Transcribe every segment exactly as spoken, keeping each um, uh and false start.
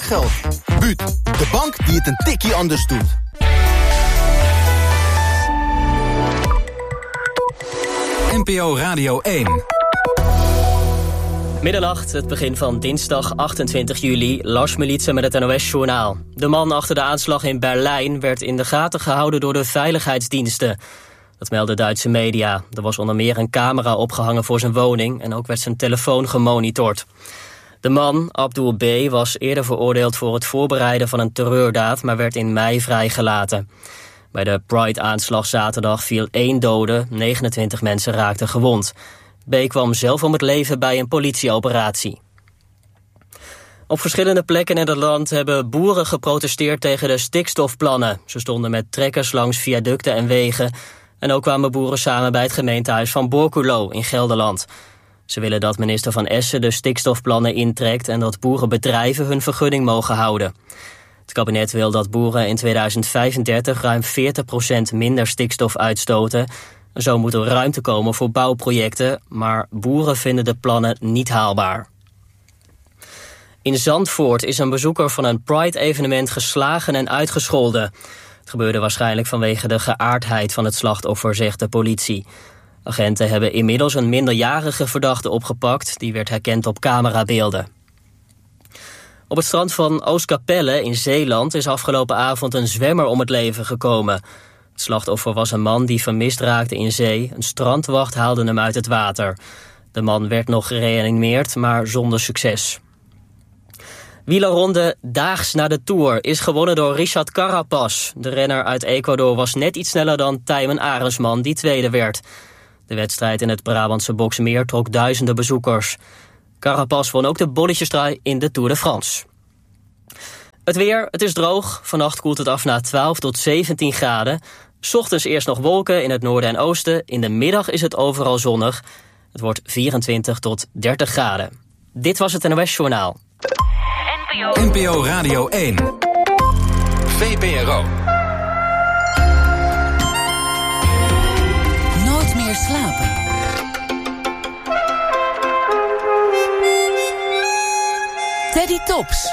spaargeld. Buut, de bank die het een tikkie anders doet. N P O Radio één. Middernacht, het begin van dinsdag achtentwintig juli, Lars Militsen met het N O S-journaal. De man achter de aanslag in Berlijn werd in de gaten gehouden door de veiligheidsdiensten. Dat melden Duitse media. Er was onder meer een camera opgehangen voor zijn woning en ook werd zijn telefoon gemonitord. De man, Abdul B., was eerder veroordeeld voor het voorbereiden van een terreurdaad, maar werd in mei vrijgelaten. Bij de Pride-aanslag zaterdag viel één dode, negenentwintig mensen raakten gewond. B. kwam zelf om het leven bij een politieoperatie. Op verschillende plekken in het land hebben boeren geprotesteerd tegen de stikstofplannen. Ze stonden met trekkers langs viaducten en wegen. En ook kwamen boeren samen bij het gemeentehuis van Borculo in Gelderland. Ze willen dat minister Van Essen de stikstofplannen intrekt en dat boerenbedrijven hun vergunning mogen houden. Het kabinet wil dat boeren in tweeduizend vijfendertig ruim veertig procent minder stikstof uitstoten. Zo moet er ruimte komen voor bouwprojecten, maar boeren vinden de plannen niet haalbaar. In Zandvoort is een bezoeker van een Pride-evenement geslagen en uitgescholden. Het gebeurde waarschijnlijk vanwege de geaardheid van het slachtoffer, zegt de politie. Agenten hebben inmiddels een minderjarige verdachte opgepakt. Die werd herkend op camerabeelden. Op het strand van Oostkapelle in Zeeland is afgelopen avond een zwemmer om het leven gekomen. Het slachtoffer was een man die vermist raakte in zee. Een strandwacht haalde hem uit het water. De man werd nog gereanimeerd, maar zonder succes. Wielerronde daags na de Tour is gewonnen door Richard Carapaz. De renner uit Ecuador was net iets sneller dan Tijmen Arendsman, die tweede werd. De wedstrijd in het Brabantse Boxmeer trok duizenden bezoekers. Carapaz won ook de bolletjestrui in de Tour de France. Het weer, het is droog. Vannacht koelt het af naar twaalf tot zeventien graden. 's Ochtends eerst nog wolken in het noorden en oosten. In de middag is het overal zonnig. Het wordt vierentwintig tot dertig graden. Dit was het N O S-journaal. N P O Radio één. V P R O. Nooit meer slapen. Teddy Tops.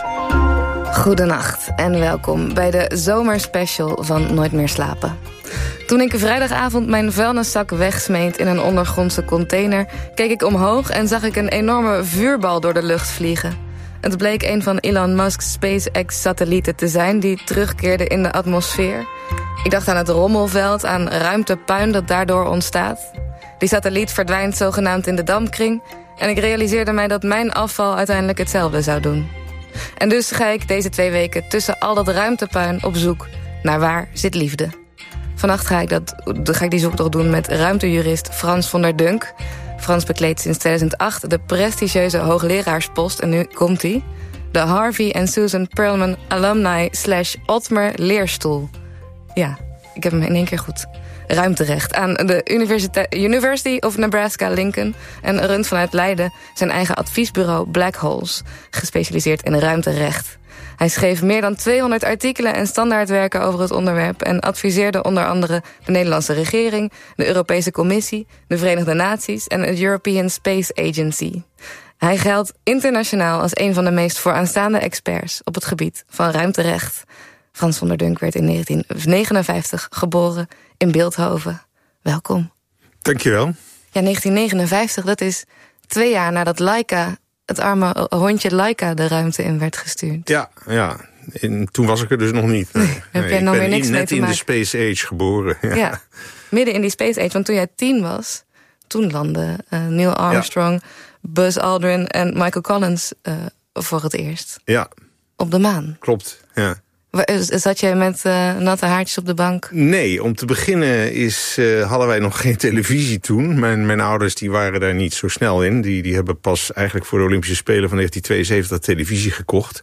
Goedenacht en welkom bij de zomerspecial van Nooit meer slapen. Toen ik vrijdagavond mijn vuilniszak wegsmeet in een ondergrondse container, keek ik omhoog en zag ik een enorme vuurbal door de lucht vliegen. Het bleek een van Elon Musk's SpaceX-satellieten te zijn die terugkeerde in de atmosfeer. Ik dacht aan het rommelveld, aan ruimtepuin dat daardoor ontstaat. Die satelliet verdwijnt zogenaamd in de dampkring en ik realiseerde mij dat mijn afval uiteindelijk hetzelfde zou doen. En dus ga ik deze twee weken tussen al dat ruimtepuin op zoek naar waar zit liefde. Vannacht ga ik, dat, ga ik die zoektocht doen met ruimtejurist Frans van der Dunk. Frans bekleedt sinds tweeduizend acht de prestigieuze hoogleraarspost. En nu komt hij. De Harvey en Susan Perlman Alumni slash Otmer Leerstoel. Ja, ik heb hem in één keer goed. Ruimterecht aan de Universite- University of Nebraska-Lincoln en runt vanuit Leiden zijn eigen adviesbureau Black Holes, gespecialiseerd in ruimterecht. Hij schreef meer dan tweehonderd artikelen en standaardwerken over het onderwerp en adviseerde onder andere de Nederlandse regering, de Europese Commissie, de Verenigde Naties en het European Space Agency. Hij geldt internationaal als een van de meest vooraanstaande experts op het gebied van ruimterecht. Frans van der Dunk werd in negentien negenenvijftig geboren in Bilthoven. Welkom. Dankjewel. Ja, negentien negenenvijftig, dat is twee jaar nadat Laika, het arme hondje Laika, de ruimte in werd gestuurd. Ja, ja. En toen was ik er dus nog niet. Nee. Nee, heb nee, jij ik nog ben weer niks net mee te in maken. de Space Age geboren. Ja. Ja, midden in die Space Age. Want toen jij tien was, toen landden uh, Neil Armstrong, ja. Buzz Aldrin en Michael Collins uh, voor het eerst. Ja. Op de maan. Klopt, ja. Zat jij met uh, natte haartjes op de bank? Nee, om te beginnen is, uh, hadden wij nog geen televisie toen. Mijn, mijn ouders die waren daar niet zo snel in. Die, die hebben pas eigenlijk voor de Olympische Spelen van negentien tweeënzeventig televisie gekocht.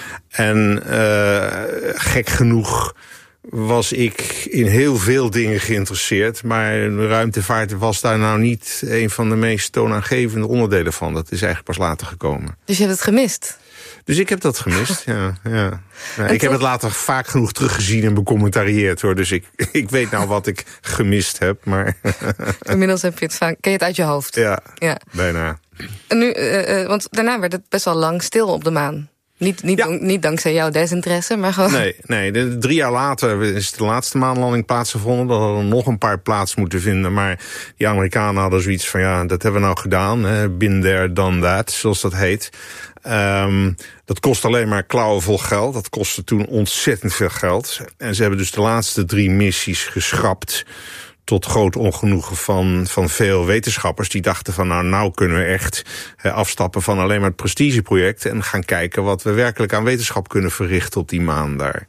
En uh, gek genoeg was ik in heel veel dingen geïnteresseerd. Maar ruimtevaart was daar nou niet een van de meest toonaangevende onderdelen van. Dat is eigenlijk pas later gekomen. Dus je hebt het gemist? Dus ik heb dat gemist, ja. ja. ja ik heb het later vaak genoeg teruggezien en becommentarieerd, hoor. Dus ik, ik weet nou wat ik gemist heb, maar... Inmiddels heb je het vaak... Ken je het uit je hoofd? Ja, ja. bijna. En nu, uh, uh, want daarna werd het best wel lang stil op de maan. Niet, niet, Ja. dank, niet dankzij jouw desinteresse, maar gewoon... Nee, nee de, drie jaar later is de laatste maanlanding plaatsgevonden. Dat hadden nog een paar plaats moeten vinden. Maar die Amerikanen hadden zoiets van, ja, dat hebben we nou gedaan. Hè, been there, done that, zoals dat heet. Um, dat kost alleen maar klauwen vol geld. Dat kostte toen ontzettend veel geld. En ze hebben dus de laatste drie missies geschrapt. Tot groot ongenoegen van, van veel wetenschappers. Die dachten van, nou, nou kunnen we echt he, afstappen van alleen maar het prestigeproject. En gaan kijken wat we werkelijk aan wetenschap kunnen verrichten op die maan daar.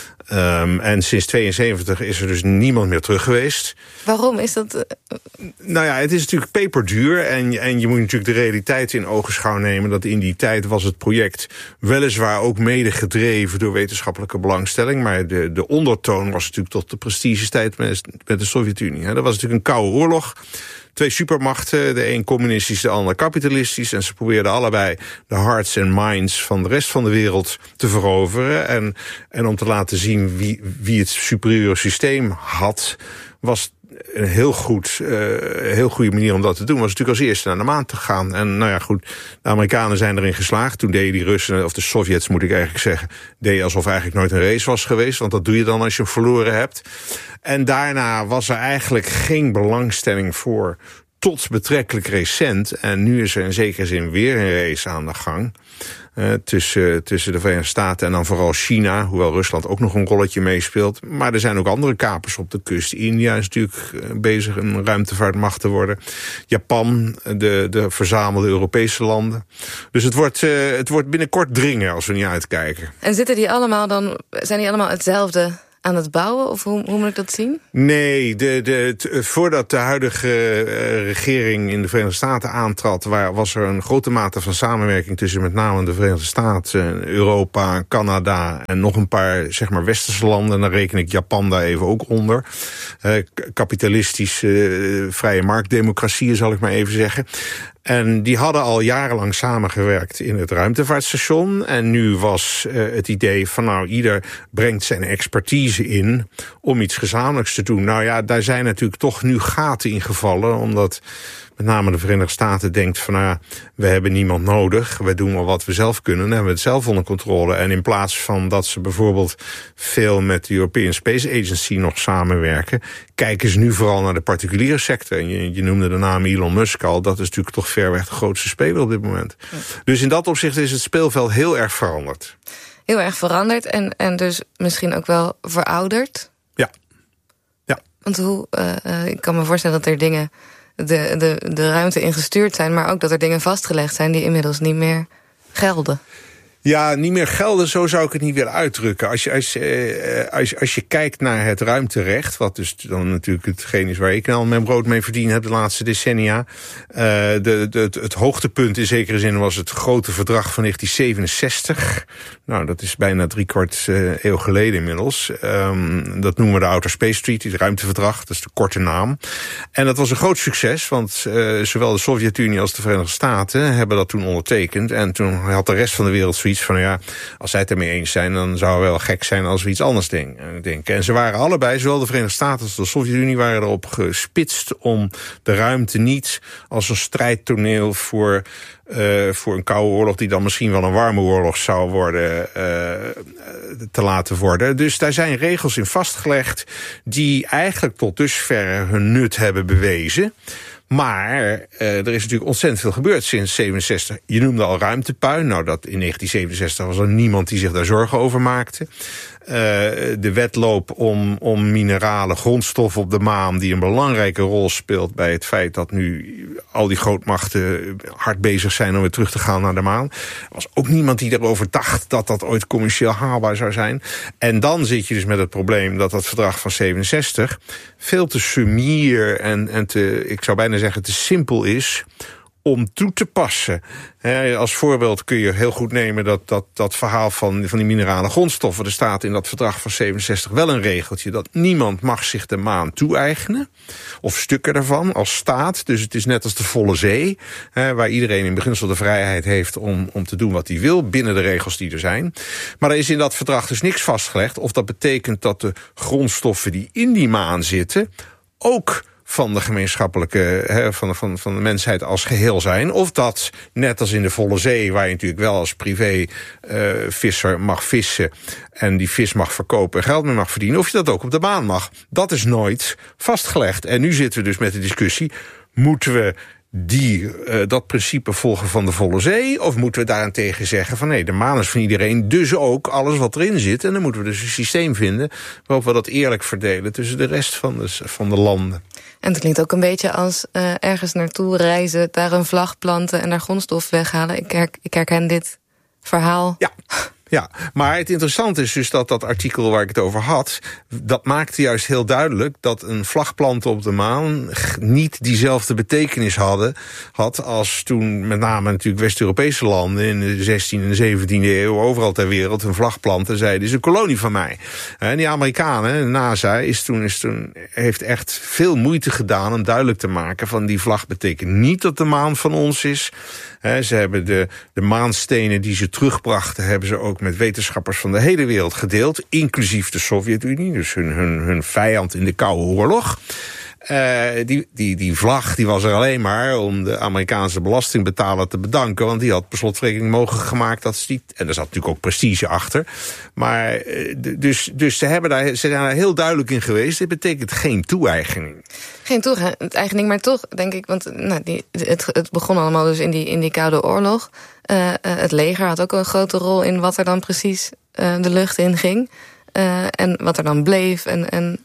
Um, en sinds tweeënzeventig is er dus niemand meer terug geweest. Waarom is dat? Uh... Nou ja, het is natuurlijk peperduur. En, en je moet natuurlijk de realiteit in ogenschouw nemen. Dat in die tijd was het project weliswaar ook mede gedreven door wetenschappelijke belangstelling. Maar de, de ondertoon was natuurlijk tot de prestigestijd met, met de Sovjet-Unie. Dat was natuurlijk een koude oorlog. Twee supermachten, de een communistisch, de ander kapitalistisch. En ze probeerden allebei de hearts en minds van de rest van de wereld te veroveren. En, en om te laten zien wie, wie het superieure systeem had, was een heel, goed, uh, heel goede manier om dat te doen. Was natuurlijk als eerste naar de maan te gaan. En nou ja, goed, de Amerikanen zijn erin geslaagd. Toen deden die Russen, of de Sovjets moet ik eigenlijk zeggen, deden alsof eigenlijk nooit een race was geweest. Want dat doe je dan als je hem verloren hebt. En daarna was er eigenlijk geen belangstelling voor, tot betrekkelijk recent. En nu is er in zekere zin weer een race aan de gang. Uh, tussen, tussen de Verenigde Staten en dan vooral China. Hoewel Rusland ook nog een rolletje meespeelt. Maar er zijn ook andere kapers op de kust. India is natuurlijk bezig een ruimtevaartmacht te worden. Japan, de, de verzamelde Europese landen. Dus het wordt, uh, het wordt binnenkort dringen als we niet uitkijken. En zitten die allemaal dan, zijn die allemaal hetzelfde aan het bouwen? Of hoe, hoe moet ik dat zien? Nee, de, de, t, voordat de huidige uh, regering in de Verenigde Staten aantrad, waar, was er een grote mate van samenwerking tussen met name de Verenigde Staten, Europa, Canada en nog een paar zeg maar westerse landen. En dan reken ik Japan daar even ook onder. Uh, kapitalistische, uh, vrije marktdemocratieën zal ik maar even zeggen. En die hadden al jarenlang samengewerkt in het ruimtevaartstation. En nu was uh, het idee van nou, ieder brengt zijn expertise in om iets gezamenlijks te doen. Nou ja, daar zijn natuurlijk toch nu gaten in gevallen, omdat met name de Verenigde Staten denkt van nou ja, we hebben niemand nodig. We doen wel wat we zelf kunnen. Dan hebben we het zelf onder controle. En in plaats van dat ze bijvoorbeeld veel met de European Space Agency nog samenwerken, kijken ze nu vooral naar de particuliere sector. En je, je noemde de naam Elon Musk al. Dat is natuurlijk toch verreweg de grootste speler op dit moment. Ja. Dus in dat opzicht is het speelveld heel erg veranderd. Heel erg veranderd en, en dus misschien ook wel verouderd? Ja. ja. Want hoe, uh, uh, ik kan me voorstellen dat er dingen De, de, de ruimte ingestuurd zijn, maar ook dat er dingen vastgelegd zijn die inmiddels niet meer gelden. Ja, niet meer gelden, zo zou ik het niet willen uitdrukken. Als je, als, eh, als, als je kijkt naar het ruimterecht, wat dus dan natuurlijk hetgeen is waar ik al mijn brood mee verdiend heb de laatste decennia. Uh, de, de, het, het hoogtepunt in zekere zin was het grote verdrag van negentien zevenenzestig. Nou, dat is bijna driekwart uh, eeuw geleden inmiddels. Um, dat noemen we de Outer Space Treaty, het ruimteverdrag, dat is de korte naam. En dat was een groot succes, want uh, zowel de Sovjet-Unie als de Verenigde Staten hebben dat toen ondertekend. En toen had de rest van de wereld zoiets van ja, als zij het ermee eens zijn, dan zou het wel gek zijn als we iets anders denken. En ze waren allebei, zowel de Verenigde Staten als de Sovjet-Unie, waren erop gespitst om de ruimte niet als een strijdtoneel voor, uh, voor een koude oorlog die dan misschien wel een warme oorlog zou worden, uh, te laten worden. Dus daar zijn regels in vastgelegd die eigenlijk tot dusverre hun nut hebben bewezen. Maar uh, er is natuurlijk ontzettend veel gebeurd sinds zevenenzestig. Je noemde al ruimtepuin. Nou, dat in negentien zevenenzestig was er niemand die zich daar zorgen over maakte. Uh, de wedloop om, om mineralen, grondstoffen op de maan, die een belangrijke rol speelt bij het feit dat nu al die grootmachten hard bezig zijn om weer terug te gaan naar de maan. Er was ook niemand die erover dacht dat dat ooit commercieel haalbaar zou zijn. En dan zit je dus met het probleem dat dat verdrag van zevenenzestig veel te sumier en, en te, ik zou bijna zeggen, te simpel is om toe te passen. He, als voorbeeld kun je heel goed nemen dat, dat, dat verhaal van, van die minerale grondstoffen. Er staat in dat verdrag van zevenenzestig wel een regeltje dat niemand mag zich de maan toe-eigenen. Of stukken daarvan als staat. Dus het is net als de volle zee. He, waar iedereen in beginsel de vrijheid heeft om, om te doen wat hij wil. Binnen de regels die er zijn. Maar er is in dat verdrag dus niks vastgelegd. Of dat betekent dat de grondstoffen die in die maan zitten ook van de gemeenschappelijke, hè, van, van, van de mensheid als geheel zijn. Of dat, net als in de Volle Zee, waar je natuurlijk wel als privé uh, visser mag vissen en die vis mag verkopen en geld mee mag verdienen, of je dat ook op de maan mag. Dat is nooit vastgelegd. En nu zitten we dus met de discussie, moeten we die uh, dat principe volgen van de Volle Zee, of moeten we daarentegen zeggen van nee, de maan is van iedereen, dus ook alles wat erin zit. En dan moeten we dus een systeem vinden waarop we dat eerlijk verdelen tussen de rest van de, van de landen. En het klinkt ook een beetje als uh, ergens naartoe reizen, daar een vlag planten en daar grondstof weghalen. Ik, her, ik herken dit verhaal. Ja. Ja, maar het interessante is dus dat dat artikel waar ik het over had, dat maakte juist heel duidelijk dat een vlag planten op de maan niet diezelfde betekenis hadden, had als toen met name natuurlijk West-Europese landen in de zestiende en zeventiende eeuw overal ter wereld een vlag planten, zeiden, dit is een kolonie van mij. En die Amerikanen, de NASA, is toen, is toen, heeft echt veel moeite gedaan om duidelijk te maken van die vlag betekent niet dat de maan van ons is. He, ze hebben de, de maanstenen die ze terugbrachten, hebben ze ook met wetenschappers van de hele wereld gedeeld, inclusief de Sovjet-Unie, dus hun, hun, hun vijand in de Koude Oorlog. Uh, die, die, die vlag die was er alleen maar om de Amerikaanse belastingbetaler te bedanken, want die had per slotverrekening mogelijk gemaakt dat ze die, en er zat natuurlijk ook prestige achter, maar uh, dus, dus ze, hebben daar, ze zijn daar heel duidelijk in geweest, dit betekent geen toe-eigening. Geen toe-eigening, maar toch denk ik, want nou, die, het, het begon allemaal dus in die, in die Koude Oorlog. Uh, uh, het leger had ook een grote rol in wat er dan precies uh, de lucht in ging. Uh, en wat er dan bleef. En, en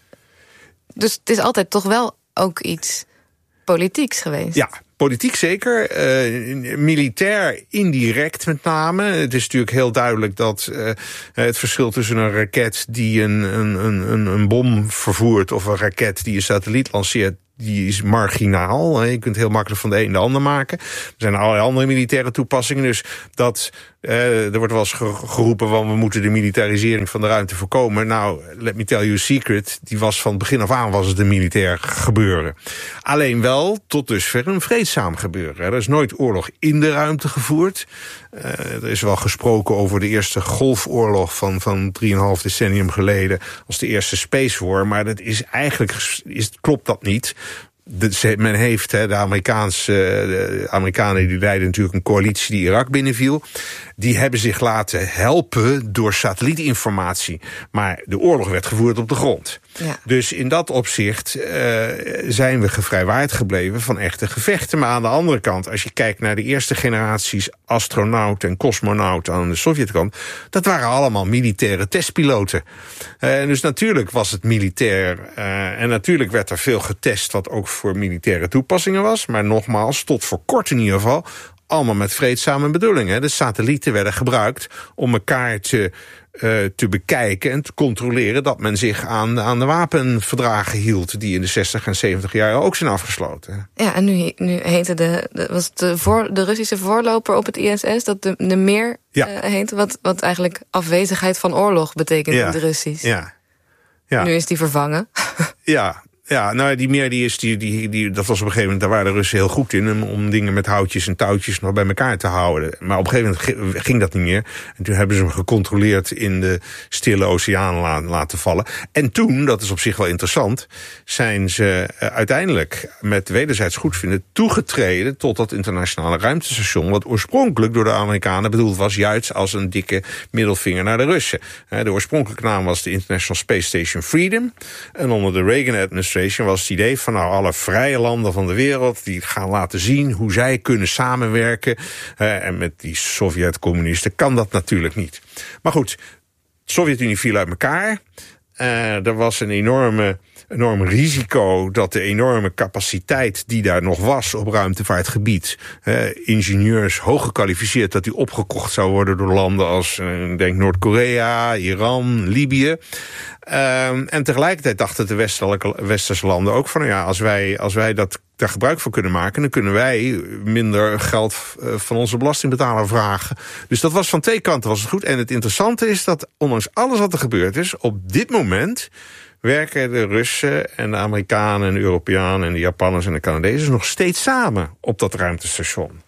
dus het is altijd toch wel ook iets politieks geweest. Ja, politiek zeker. Uh, militair indirect met name. Het is natuurlijk heel duidelijk dat uh, het verschil tussen een raket die een, een, een, een bom vervoert of een raket die een satelliet lanceert, die is marginaal. Je kunt heel makkelijk van de een de ander maken. Er zijn allerlei andere militaire toepassingen. Dus dat, eh, er wordt wel eens geroepen van we moeten de militarisering van de ruimte voorkomen. Nou, let me tell you a secret. Die was van het begin af aan was het een militair gebeuren. Alleen wel tot dusver een vreedzaam gebeuren. Er is nooit oorlog in de ruimte gevoerd. Uh, er is wel gesproken over de eerste golfoorlog van, van drieënhalf decennium geleden als de eerste Space War. Maar dat is eigenlijk is, klopt dat niet. De, men heeft, he, de Amerikaanse de Amerikanen die leiden natuurlijk een coalitie die Irak binnenviel. Die hebben zich laten helpen door satellietinformatie. Maar de oorlog werd gevoerd op de grond. Ja. Dus in dat opzicht uh, zijn we gevrijwaard gebleven van echte gevechten. Maar aan de andere kant, als je kijkt naar de eerste generaties astronauten en cosmonauten aan de Sovjetkant, dat waren allemaal militaire testpiloten. Uh, dus natuurlijk was het militair. Uh, en natuurlijk werd er veel getest wat ook voor militaire toepassingen was. Maar nogmaals, tot voor kort in ieder geval, allemaal met vreedzame bedoelingen. De satellieten werden gebruikt om elkaar te, uh, te bekijken en te controleren dat men zich aan, aan de wapenverdragen hield die in de zestig en zeventig jaren ook zijn afgesloten. Ja, en nu, nu heette de, de, was het de, voor, de Russische voorloper op het I S S, dat de, de Mir ja. uh, heette, wat, wat eigenlijk afwezigheid van oorlog betekent ja. in het Russisch. Ja. Ja. Nu is die vervangen. Ja. Ja, nou, die meer die is, die, die, die, dat was op een gegeven moment, daar waren de Russen heel goed in, om, om dingen met houtjes en touwtjes nog bij elkaar te houden. Maar op een gegeven moment ging dat niet meer. En toen hebben ze hem gecontroleerd in de Stille Oceaan la, laten vallen. En toen, dat is op zich wel interessant, zijn ze uh, uiteindelijk met wederzijds goedvinden toegetreden tot dat internationale ruimtestation, wat oorspronkelijk door de Amerikanen bedoeld was juist als een dikke middelvinger naar de Russen. Uh, de oorspronkelijke naam was de International Space Station Freedom. En onder de Reagan-administratie was het idee van nou alle vrije landen van de wereld die gaan laten zien hoe zij kunnen samenwerken. Uh, en met die Sovjet-communisten kan dat natuurlijk niet. Maar goed, de Sovjet-Unie viel uit elkaar. Uh, er was een enorme, enorm risico dat de enorme capaciteit die daar nog was op ruimtevaartgebied, uh, ingenieurs hoog gekwalificeerd, dat die opgekocht zou worden door landen als uh, denk Noord-Korea, Iran, Libië. Uh, en tegelijkertijd dachten de westelijke, westerse landen ook van, nou ja, als wij, als wij dat, daar gebruik van kunnen maken, dan kunnen wij minder geld uh, van onze belastingbetaler vragen. Dus dat was van twee kanten was het goed. En het interessante is dat ondanks alles wat er gebeurd is, op dit moment werken de Russen en de Amerikanen en de Europeanen en de Japanners en de Canadezen nog steeds samen op dat ruimtestation.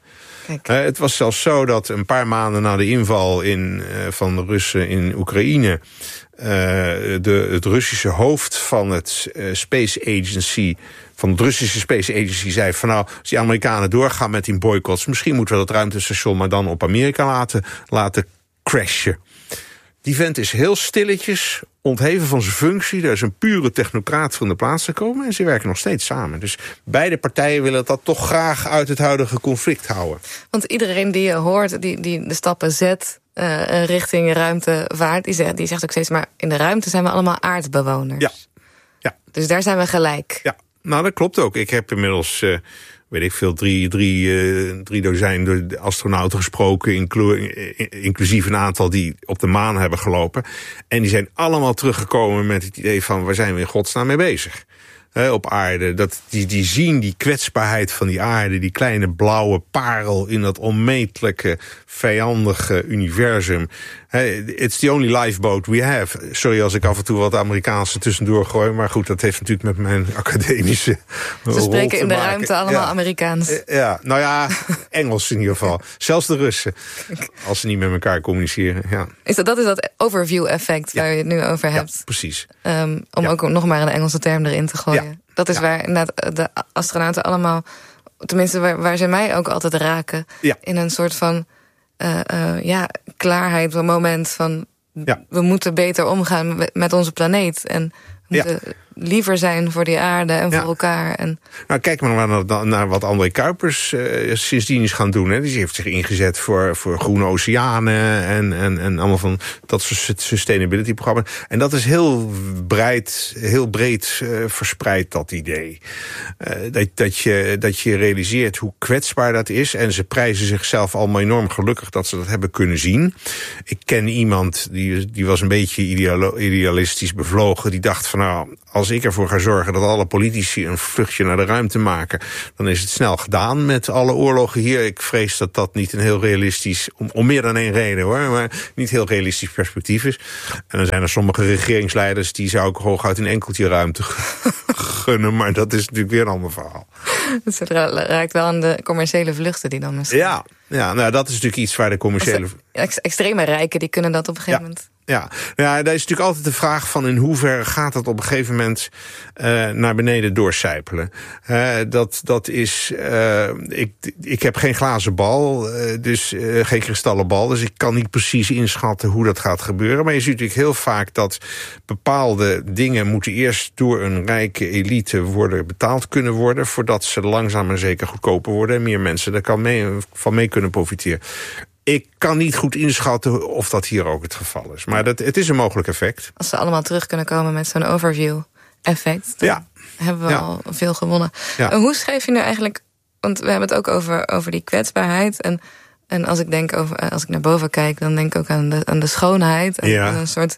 Uh, het was zelfs zo dat een paar maanden na de inval in, uh, van de Russen in Oekraïne... Uh, de, het Russische hoofd van het uh, Space Agency... van het Russische Space Agency zei van nou, als die Amerikanen doorgaan met die boycotts, misschien moeten we dat ruimtestation maar dan op Amerika laten, laten crashen. Die vent is heel stilletjes ontheven van zijn functie. Daar is een pure technocraat van de plaats gekomen en ze werken nog steeds samen. Dus beide partijen willen dat toch graag uit het huidige conflict houden. Want iedereen die je hoort, die, die de stappen zet uh, richting ruimtevaart, die zegt, die zegt ook steeds, maar in de ruimte zijn we allemaal aardbewoners. Ja. Ja. Dus daar zijn we gelijk. Ja, nou dat klopt ook. Ik heb inmiddels, uh, weet ik veel, drie, drie, uh, drie dozijn astronauten gesproken, inclu- inclusief een aantal die op de maan hebben gelopen. En die zijn allemaal teruggekomen met het idee van, waar zijn we in godsnaam mee bezig? Uh, op aarde. Dat, die, die zien die kwetsbaarheid van die aarde, die kleine blauwe parel in dat onmetelijke, vijandige universum. Hey, it's the only lifeboat we have. Sorry als ik af en toe wat Amerikaanse tussendoor gooi, maar goed, dat heeft natuurlijk met mijn academische rol Ze spreken in de maken. ruimte allemaal ja. Amerikaans. Ja, nou ja, Engels in ieder geval. Zelfs de Russen, als ze niet met elkaar communiceren. Ja. Is dat, dat is dat overview-effect waar ja. je het nu over hebt. Ja, precies. Um, om ja. ook nog maar een Engelse term erin te gooien. Ja. Dat is ja. waar inderdaad de astronauten allemaal, tenminste waar, waar ze mij ook altijd raken, ja. in een soort van uh, uh, ja, klaarheid, een moment van ja. we moeten beter omgaan met onze planeet. En we ja. moeten liever zijn voor die aarde en ja. voor elkaar. En nou, kijk maar naar, naar wat André Kuipers uh, sindsdien is gaan doen. Hè. Die heeft zich ingezet voor, voor groene oceanen en, en, en allemaal van dat soort sustainability-programma's. En dat is heel breed, heel breed uh, verspreid, dat idee. Uh, dat, dat, je, dat je realiseert hoe kwetsbaar dat is. En ze prijzen zichzelf allemaal enorm gelukkig dat ze dat hebben kunnen zien. Ik ken iemand, die, die was een beetje idealo, idealistisch bevlogen. Die dacht van nou, als ik ervoor ga zorgen dat alle politici een vluchtje naar de ruimte maken, dan is het snel gedaan met alle oorlogen hier. Ik vrees dat dat niet een heel realistisch, om, om meer dan één reden hoor, maar niet heel realistisch perspectief is. En dan zijn er sommige regeringsleiders die zou ik hooguit een enkeltje ruimte gunnen, maar dat is natuurlijk weer een ander verhaal. het raakt wel aan de commerciële vluchten die dan misschien. Ja, ja nou dat is natuurlijk iets waar de commerciële Ex- extreme rijken die kunnen dat op een gegeven ja. moment. Ja, ja, daar is natuurlijk altijd de vraag van in hoeverre gaat dat op een gegeven moment uh, naar beneden doorcijpelen. Uh, dat, dat is, uh, ik, ik heb geen glazen bal, uh, dus uh, geen kristallen bal, dus ik kan niet precies inschatten hoe dat gaat gebeuren. Maar je ziet natuurlijk heel vaak dat bepaalde dingen moeten eerst door een rijke elite worden betaald kunnen worden, voordat ze langzaam maar zeker goedkoper worden en meer mensen daar kan mee, van mee kunnen profiteren. Ik kan niet goed inschatten of dat hier ook het geval is. Maar dat, het is een mogelijk effect. Als ze allemaal terug kunnen komen met zo'n overview-effect, dan ja. hebben we ja. al veel gewonnen. Ja. En hoe schrijf je nu eigenlijk, want we hebben het ook over, over die kwetsbaarheid. En, en als ik denk over, als ik naar boven kijk, dan denk ik ook aan de, aan de schoonheid. En ja. aan een soort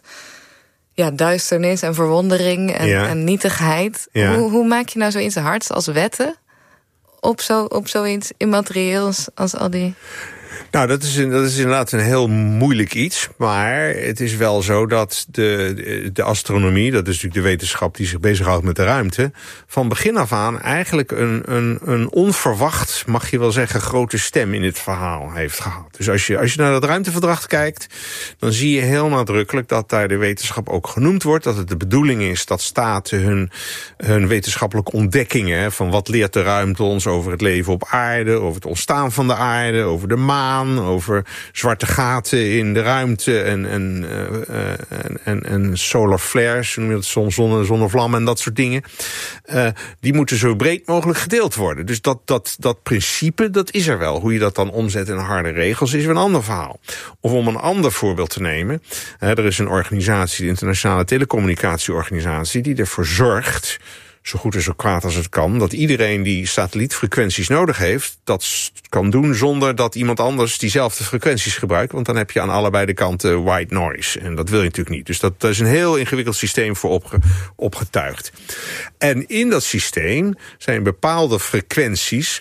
ja, duisternis en verwondering en, ja. en nietigheid. Ja. Hoe, hoe maak je nou zoiets hards als wetten op, zo, op zoiets immaterieels als al die... Nou, dat is, dat is inderdaad een heel moeilijk iets. Maar het is wel zo dat de, de astronomie, dat is natuurlijk de wetenschap die zich bezighoudt met de ruimte, van begin af aan eigenlijk een, een, een onverwacht, mag je wel zeggen, grote stem in het verhaal heeft gehad. Dus als je, als je naar dat ruimteverdrag kijkt, dan zie je heel nadrukkelijk dat daar de wetenschap ook genoemd wordt. Dat het de bedoeling is dat staten hun, hun wetenschappelijke ontdekkingen, van wat leert de ruimte ons over het leven op aarde, over het ontstaan van de aarde, over de maan, over zwarte gaten in de ruimte en, en, uh, en, en, en solar flares, zon, zonne, zonnevlammen en dat soort dingen. Uh, die moeten zo breed mogelijk gedeeld worden. Dus dat, dat, dat principe, dat is er wel. Hoe je dat dan omzet in harde regels is weer een ander verhaal. Of om een ander voorbeeld te nemen. Uh, er is een organisatie, de Internationale Telecommunicatieorganisatie, die ervoor zorgt, zo goed en zo kwaad als het kan, dat iedereen die satellietfrequenties nodig heeft, dat kan doen zonder dat iemand anders diezelfde frequenties gebruikt. Want dan heb je aan allebei de kanten white noise. En dat wil je natuurlijk niet. Dus dat, dat is een heel ingewikkeld systeem voor opge, opgetuigd. En in dat systeem zijn bepaalde frequenties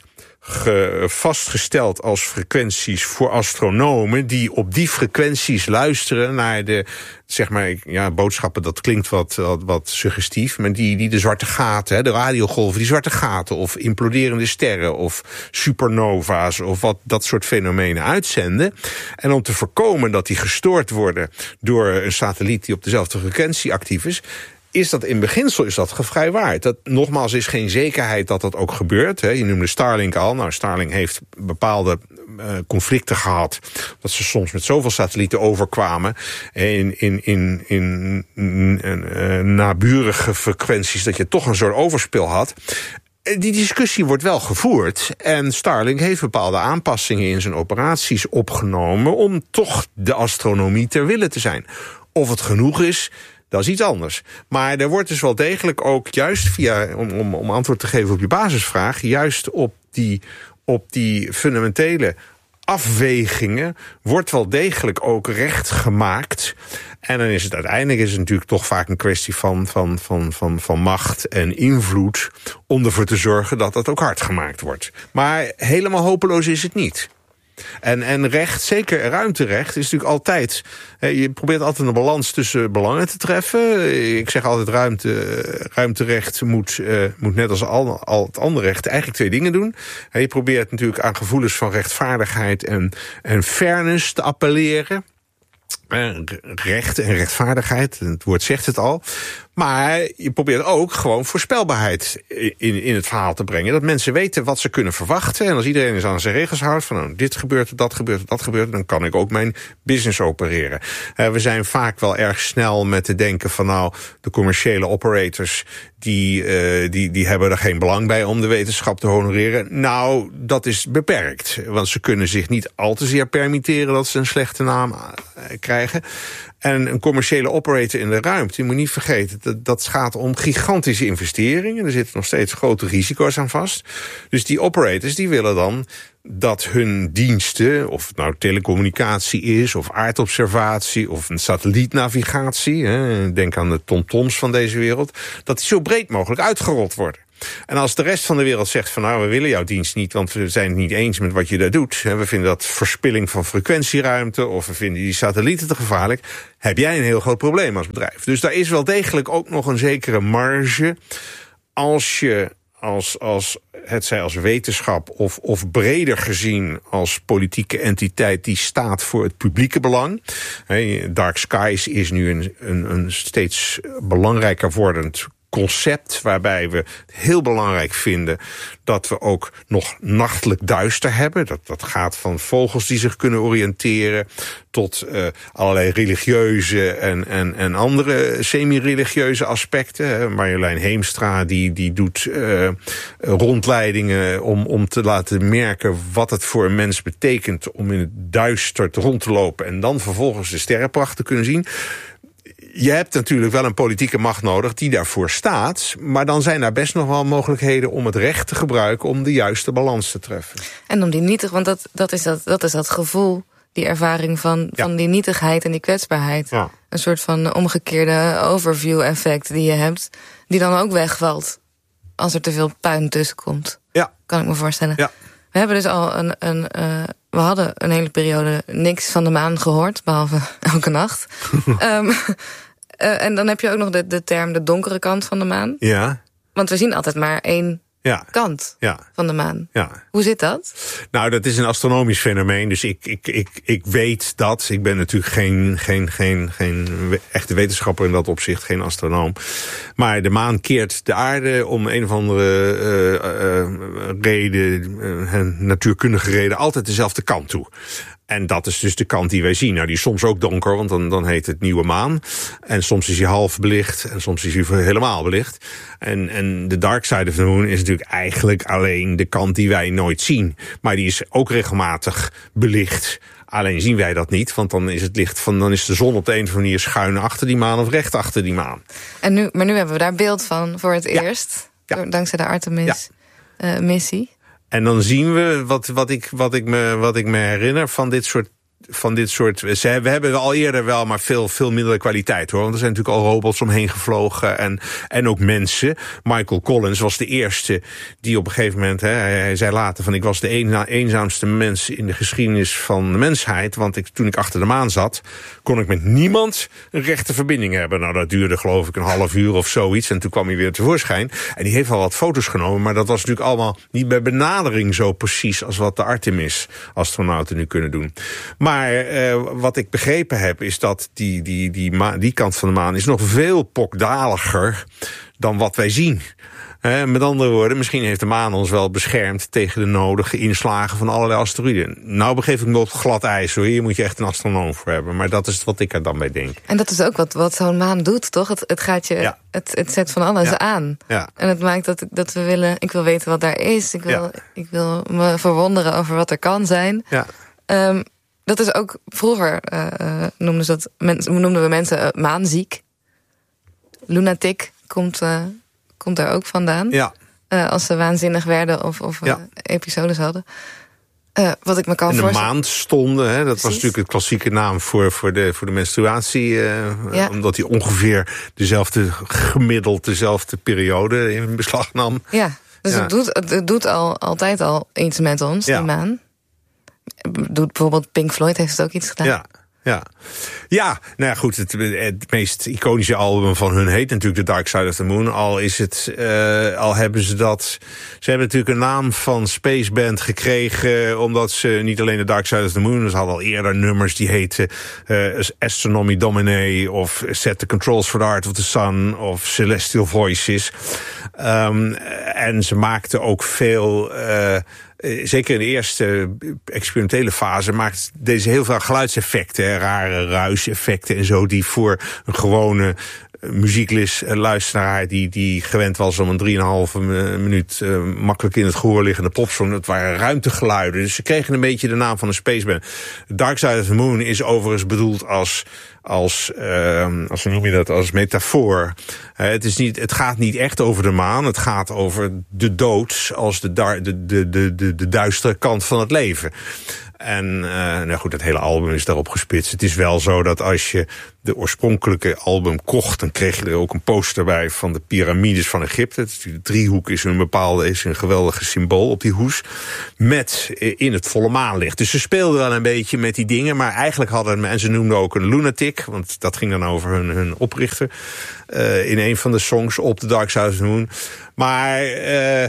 ge, vastgesteld als frequenties voor astronomen die op die frequenties luisteren naar de, zeg maar, ja, boodschappen, dat klinkt wat, wat, wat suggestief, maar die, die de zwarte gaten, hè, de radiogolven, die zwarte gaten of imploderende sterren of supernova's of wat dat soort fenomenen uitzenden. En om te voorkomen dat die gestoord worden door een satelliet die op dezelfde frequentie actief is, is dat in beginsel is dat gevrijwaard. Dat, nogmaals, is geen zekerheid dat dat ook gebeurt. Hè. Je noemde Starlink al. Nou, Starlink heeft bepaalde uh, conflicten gehad. Dat ze soms met zoveel satellieten overkwamen in, in, in, in, in uh, naburige frequenties, dat je toch een soort overspil had. Die discussie wordt wel gevoerd. En Starlink heeft bepaalde aanpassingen in zijn operaties opgenomen om toch de astronomie ter wille te zijn. Of het genoeg is, dat is iets anders. Maar er wordt dus wel degelijk ook juist via, om, om, om antwoord te geven op je basisvraag, juist op die, op die fundamentele afwegingen wordt wel degelijk ook recht gemaakt. En dan is het uiteindelijk is het natuurlijk toch vaak een kwestie van, van, van, van, van macht en invloed om ervoor te zorgen dat dat ook hard gemaakt wordt. Maar helemaal hopeloos is het niet. En, en recht, zeker ruimterecht, is natuurlijk altijd, je probeert altijd een balans tussen belangen te treffen. Ik zeg altijd, ruimte, ruimterecht moet, uh, moet net als al, al het andere recht eigenlijk twee dingen doen. Je probeert natuurlijk aan gevoelens van rechtvaardigheid en, en fairness te appelleren. Recht en rechtvaardigheid, het woord zegt het al. Maar je probeert ook gewoon voorspelbaarheid in, in het verhaal te brengen. Dat mensen weten wat ze kunnen verwachten. En als iedereen eens aan zijn regels houdt, van nou, dit gebeurt, dat gebeurt, dat gebeurt, dan kan ik ook mijn business opereren. Uh, we zijn vaak wel erg snel met te denken van nou, de commerciële operators, die, uh, die, die hebben er geen belang bij om de wetenschap te honoreren. Nou, dat is beperkt. Want ze kunnen zich niet al te zeer permitteren dat ze een slechte naam krijgen. En een commerciële operator in de ruimte, je moet niet vergeten, dat, dat gaat om gigantische investeringen. Er zitten nog steeds grote risico's aan vast. Dus die operators die willen dan dat hun diensten, of het nou telecommunicatie is, of aardobservatie, of een satellietnavigatie, hè, denk aan de TomToms van deze wereld, dat die zo breed mogelijk uitgerold worden. En als de rest van de wereld zegt van nou, we willen jouw dienst niet, want we zijn het niet eens met wat je daar doet, we vinden dat verspilling van frequentieruimte, of we vinden die satellieten te gevaarlijk, heb jij een heel groot probleem als bedrijf. Dus daar is wel degelijk ook nog een zekere marge als je als, als het zij als wetenschap of, of breder gezien als politieke entiteit die staat voor het publieke belang. Dark Skies is nu een, een, een steeds belangrijker wordend concept waarbij we heel belangrijk vinden dat we ook nog nachtelijk duister hebben. Dat, dat gaat van vogels die zich kunnen oriënteren tot uh, allerlei religieuze en, en, en andere semi-religieuze aspecten. Marjolein Heemstra die, die doet uh, rondleidingen om, om te laten merken wat het voor een mens betekent om in het duister rond te lopen en dan vervolgens de sterrenpracht te kunnen zien. Je hebt natuurlijk wel een politieke macht nodig die daarvoor staat, maar dan zijn daar best nog wel mogelijkheden om het recht te gebruiken om de juiste balans te treffen. En om die nietig, want dat, dat, is, dat, dat is dat gevoel, die ervaring van, ja. van die nietigheid en die kwetsbaarheid. Ja. Een soort van omgekeerde overview-effect die je hebt, die dan ook wegvalt als er te veel puin tussen komt. Ja. Kan ik me voorstellen. Ja. We hebben dus al een, een uh, we hadden een hele periode niks van de maan gehoord, behalve elke nacht. um, uh, en dan heb je ook nog de, de term de donkere kant van de maan. Ja. Want we zien altijd maar één ja. kant ja. van de maan. Ja. Hoe zit dat? Nou, dat is een astronomisch fenomeen, dus ik, ik, ik, ik weet dat. Ik ben natuurlijk geen, geen, geen, geen echte wetenschapper in dat opzicht, geen astronoom. Maar de maan keert de aarde om een of andere uh, uh, reden, uh, natuurkundige reden, altijd dezelfde kant toe. En dat is dus de kant die wij zien. Nou, die is soms ook donker, want dan, dan heet het nieuwe maan. En soms is hij half belicht en soms is hij helemaal belicht. En, en de dark side of the moon is natuurlijk eigenlijk alleen de kant die wij nooit zien. Maar die is ook regelmatig belicht. Alleen zien wij dat niet, want dan is het licht van, dan is de zon op de een of andere manier schuin achter die maan of recht achter die maan. En nu, maar nu hebben we daar beeld van voor het ja. eerst, ja. dankzij de Artemis-missie. Ja. Uh, En dan zien we, wat, wat, ik, wat, ik me, wat ik me herinner van dit soort van dit soort... We hebben al eerder wel, maar veel, veel mindere kwaliteit, hoor. Want er zijn natuurlijk al robots omheen gevlogen en, en ook mensen. Michael Collins was de eerste die op een gegeven moment... Hè, hij, hij zei later van ik was de een, eenzaamste mens in de geschiedenis van de mensheid. Want ik, toen ik achter de maan zat, kon ik met niemand een rechte verbinding hebben. Nou, dat duurde geloof ik een half uur of zoiets. En toen kwam hij weer tevoorschijn. En die heeft al wat foto's genomen, maar dat was natuurlijk allemaal niet bij benadering zo precies als wat de Artemis-astronauten nu kunnen doen. Maar uh, wat ik begrepen heb is dat die, die, die, ma- die kant van de maan is nog veel pokdaliger dan wat wij zien. Uh, met andere woorden, misschien heeft de maan ons wel beschermd tegen de nodige inslagen van allerlei asteroïden. Nou begeef ik me op glad ijs, hoor. Hier moet je echt een astronoom voor hebben. Maar dat is wat ik er dan bij denk. En dat is ook wat, wat zo'n maan doet, toch? Het, het gaat je, ja. het, het zet van alles ja. aan. Ja. En het maakt dat, dat we willen, ik wil weten wat daar is. Ik wil, ja. ik wil me verwonderen over wat er kan zijn. Ja. Um, dat is ook, vroeger uh, uh, noemden, ze dat, men, noemden we mensen uh, maanziek. Lunatic komt... Uh, komt daar ook vandaan. Ja. Uh, als ze waanzinnig werden of, of ja. uh, episodes hadden. Uh, wat ik me kan voorstellen. En de maandstonden, hè, dat Precies. was natuurlijk het klassieke naam voor, voor, de, voor de menstruatie. Uh, ja. Omdat die ongeveer dezelfde, gemiddeld dezelfde periode in beslag nam. Ja, dus ja. Het, doet, het doet al, altijd al iets met ons, ja. die maan. Doet bijvoorbeeld Pink Floyd heeft het ook iets gedaan. Ja. Ja, ja, nou ja, goed, het, het meest iconische album van hun heet natuurlijk The Dark Side of the Moon. Al is het, uh, al hebben ze dat... Ze hebben natuurlijk een naam van Space Band gekregen, omdat ze niet alleen The Dark Side of the Moon, ze hadden al eerder nummers die heten uh, Astronomy Domine of Set the Controls for the Art of the Sun of Celestial Voices. Um, en ze maakten ook veel... Uh, Zeker in de eerste experimentele fase maakt deze heel veel geluidseffecten, rare ruiseffecten en zo, die voor een gewone muziekluisteraar die, die gewend was om een drieënhalve minuut uh, makkelijk in het gehoor liggende popsong, dat waren ruimtegeluiden. Dus ze kregen een beetje de naam van een spaceband. Dark Side of the Moon is overigens bedoeld als als, uh, als hoe noem je dat, als metafoor. Uh, het, is niet, het gaat niet echt over de maan, het gaat over de dood als de, dar, de, de, de, de, de duistere kant van het leven. En uh, nou goed, het hele album is daarop gespitst. Het is wel zo dat als je de oorspronkelijke album kocht, dan kreeg je er ook een poster bij van de piramides van Egypte. De driehoek is een bepaalde, is een geweldige symbool op die hoes. Met in het volle maanlicht. Dus ze speelden wel een beetje met die dingen, maar eigenlijk hadden, en ze noemden ook een lunatic, want dat ging dan over hun, hun oprichter, uh, in een van de songs op The Dark Side of the Moon. Maar uh,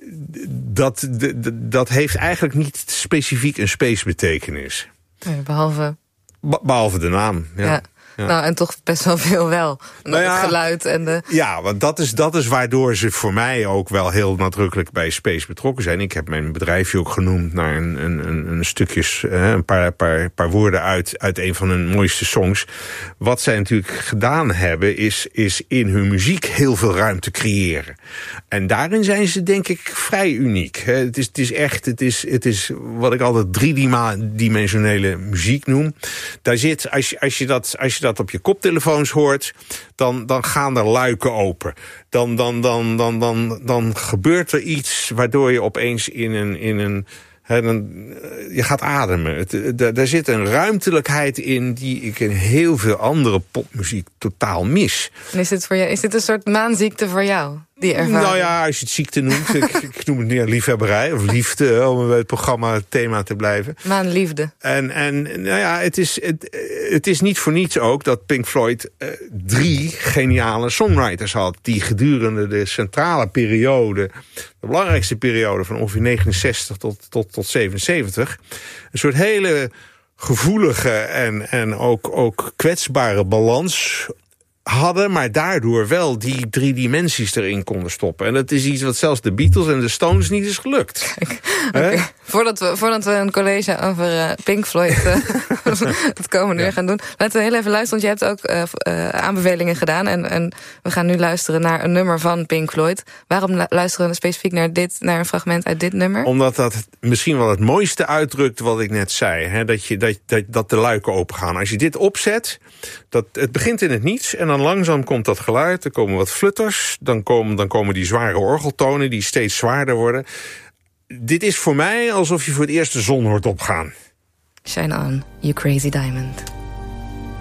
dat, dat heeft eigenlijk niet specifiek een space betekenis. Nee, behalve... Be- behalve de naam, ja. ja. Ja. Nou, en toch best wel veel wel. Nou ja, het geluid en de... Ja, want dat is, dat is waardoor ze voor mij ook wel heel nadrukkelijk bij Space betrokken zijn. Ik heb mijn bedrijfje ook genoemd naar een, een, een, een stukjes, een paar, paar, paar woorden uit, uit een van hun mooiste songs. Wat zij natuurlijk gedaan hebben, is, is in hun muziek heel veel ruimte creëren. En daarin zijn ze denk ik vrij uniek. Het is, het is echt, het is, het is wat ik altijd driedimensionele muziek noem. Daar zit, als je, als je dat, als je dat op je koptelefoons hoort, dan, dan gaan er luiken open. Dan, dan, dan, dan, dan, dan gebeurt er iets waardoor je opeens in een... In een He, dan, je gaat ademen. Het, d- daar zit een ruimtelijkheid in die ik in heel veel andere popmuziek totaal mis. En is dit voor jou, is dit een soort maanziekte voor jou? Die ervaring? Nou ja, als je het ziekte noemt. ik, ik noem het meer liefhebberij of liefde, om bij het programma thema te blijven. Maanliefde. En, en nou ja, het is, het, het is niet voor niets ook dat Pink Floyd uh, drie geniale songwriters had, die gedurende de centrale periode, de belangrijkste periode van ongeveer negenenzestig tot, tot, tot zevenenzeventig, een soort hele gevoelige en, en ook, ook kwetsbare balans hadden, maar daardoor wel die drie dimensies erin konden stoppen. En dat is iets wat zelfs de Beatles en de Stones niet is gelukt. Okay. Voordat, we, voordat we een college over uh, Pink Floyd uh, het komende ja. uur gaan doen, laten we heel even luisteren, want je hebt ook uh, uh, aanbevelingen gedaan en, en we gaan nu luisteren naar een nummer van Pink Floyd. Waarom luisteren we specifiek naar dit, naar een fragment uit dit nummer? Omdat dat misschien wel het mooiste uitdrukt wat ik net zei. Hè? Dat, je, dat, dat, dat de luiken opengaan. Als je dit opzet, dat, het begint in het niets en dan langzaam komt dat geluid, er komen wat flutters, dan komen, dan komen die zware orgeltonen die steeds zwaarder worden. Dit is voor mij alsof je voor het eerst de zon hoort opgaan. Shine on, you crazy diamond.